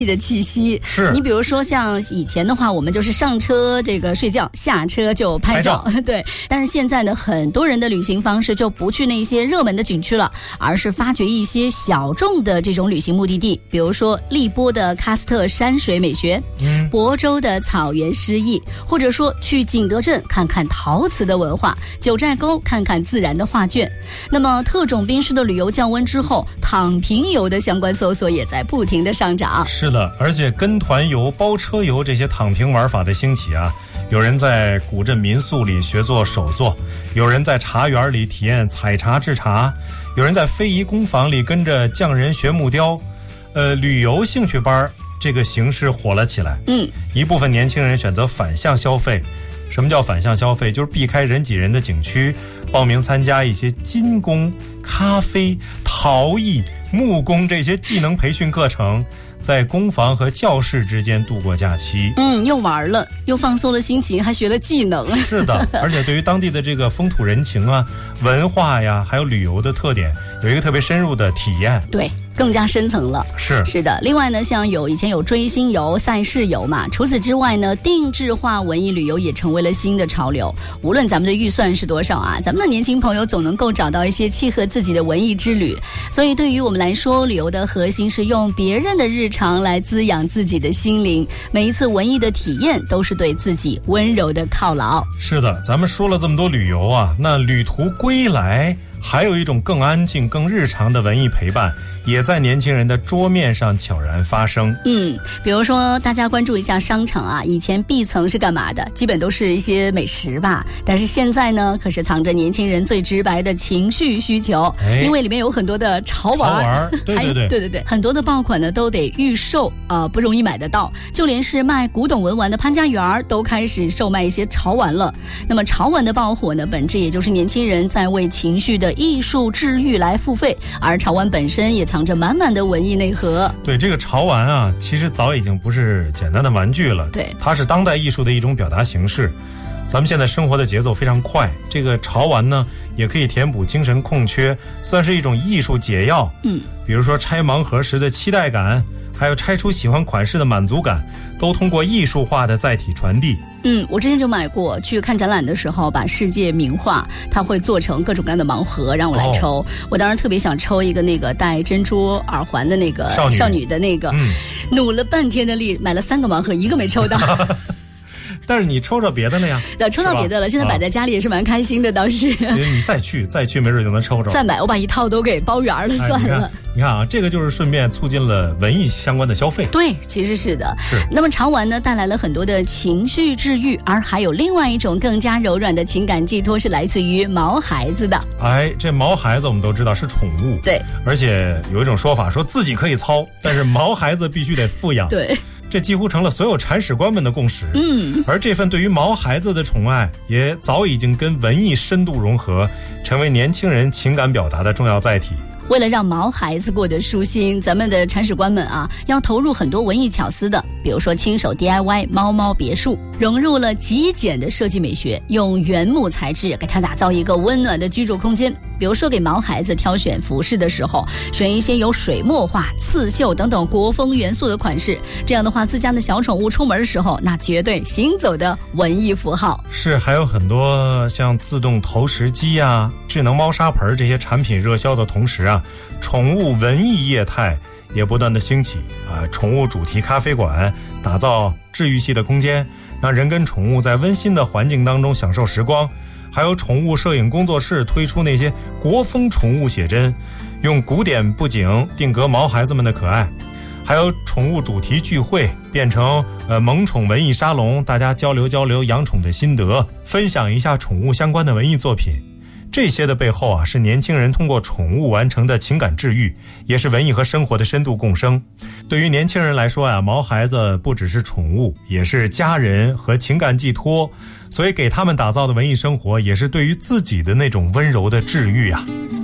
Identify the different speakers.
Speaker 1: 的气息。
Speaker 2: 是
Speaker 1: 你比如说像以前的话，我们就是上车这个睡觉，下车就拍照对。但是现在呢，很多人的旅行方式就不去那些热门的景区了，而是发掘一些小众的这种旅行目的地，比如说荔波的喀斯特山水美学，亳州的草原诗意，或者说去景德镇看看陶瓷的文化，九寨沟看看自然的画卷。那么特种兵式的旅游降温之后，躺平游的相关搜索也在不停的上涨。
Speaker 2: 是的，而且跟团游、包车游这些躺平玩法的兴起啊，有人在古镇民宿里学做手作，有人在茶园里体验采茶制茶，有人在非遗工坊里跟着匠人学木雕。旅游兴趣班这个形式火了起来。一部分年轻人选择反向消费。什么叫反向消费？就是避开人挤人的景区，报名参加一些金工、咖啡、陶艺、木工这些技能培训课程，在工坊和教室之间度过假期。
Speaker 1: 又玩了，又放松了心情，还学了技能。
Speaker 2: 是的，而且对于当地的这个风土人情啊、文化呀，还有旅游的特点，有一个特别深入的体验。
Speaker 1: 对，更加深层了。
Speaker 2: 是
Speaker 1: 的。另外呢，像以前有追星游、赛事游嘛，除此之外呢，定制化文艺旅游也成为了新的潮流。无论咱们的预算是多少啊，咱们的年轻朋友总能够找到一些契合自己的文艺之旅。所以对于我们来说，旅游的核心是用别人的日常来滋养自己的心灵。每一次文艺的体验都是对自己温柔的犒劳。
Speaker 2: 是的，咱们说了这么多旅游啊，那旅途归来还有一种更安静、更日常的文艺陪伴，也在年轻人的桌面上悄然发生。
Speaker 1: 比如说大家关注一下商场啊，以前 B 层是干嘛的？基本都是一些美食吧，但是现在呢，可是藏着年轻人最直白的情绪需求。因为里面有很多的潮玩，对，很多的爆款呢都得预售，不容易买得到。就连是卖古董文玩的潘家园都开始售卖一些潮玩了。那么潮玩的爆火呢，本质也就是年轻人在为情绪的艺术治愈来付费，而潮玩本身也藏着满满的文艺内核。
Speaker 2: 对，这个潮玩啊，其实早已经不是简单的玩具了，
Speaker 1: 对，
Speaker 2: 它是当代艺术的一种表达形式。咱们现在生活的节奏非常快，这个潮玩呢，也可以填补精神空缺，算是一种艺术解药。比如说拆盲盒时的期待感，还有拆出喜欢款式的满足感，都通过艺术化的载体传递。
Speaker 1: 我之前就买过，去看展览的时候，把世界名画，它会做成各种各样的盲盒让我来抽。我当时特别想抽一个那个戴珍珠耳环的那个少女的那个，努了半天的力买了3个盲盒，一个没抽到。
Speaker 2: 但是你抽着别的了呀？
Speaker 1: 抽到别的了，现在摆在家里也是蛮开心的，倒是。
Speaker 2: 你再去，没准就能抽着。
Speaker 1: 再买，我把一套都给包圆了，算了。
Speaker 2: 你看啊，这个就是顺便促进了文艺相关的消费。
Speaker 1: 对，其实是的。
Speaker 2: 是。
Speaker 1: 那么潮玩呢，带来了很多的情绪治愈，而还有另外一种更加柔软的情感寄托，是来自于毛孩子的。这毛孩子我们都知道是宠物。 对。
Speaker 2: 而且有一种说法，说自己可以操，但是毛孩子必须得富养。
Speaker 1: 对。
Speaker 2: 这几乎成了所有铲屎官们的共识。而这份对于毛孩子的宠爱，也早已经跟文艺深度融合，成为年轻人情感表达的重要载体。
Speaker 1: 为了让毛孩子过得舒心，咱们的铲屎官们啊，要投入很多文艺巧思的，比如说亲手 DIY 猫别墅，融入了极简的设计美学，用原木材质给它打造一个温暖的居住空间。比如说给毛孩子挑选服饰的时候，选一些有水墨画、刺绣等等国风元素的款式，这样的话自家的小宠物出门的时候，那绝对行走的文艺符号。是，
Speaker 2: 还有很多像自动投食机啊、智能猫砂盆这些产品热销的同时啊，宠物文艺业态也不断的兴起啊，宠物主题咖啡馆打造治愈系的空间，让人跟宠物在温馨的环境当中享受时光。还有宠物摄影工作室推出那些国风宠物写真，用古典布景定格毛孩子们的可爱。还有宠物主题聚会变成萌宠文艺沙龙，大家交流养宠的心得，分享一下宠物相关的文艺作品。这些的背后啊，是年轻人通过宠物完成的情感治愈，也是文艺和生活的深度共生。对于年轻人来说啊，毛孩子不只是宠物，也是家人和情感寄托，所以给他们打造的文艺生活，也是对于自己的那种温柔的治愈啊。